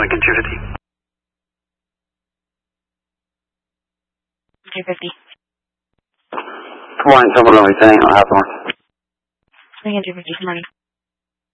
Lincoln 250. 250. Good morning, Silver Lily, saying on Hawthorne. Lincoln 250, good morning.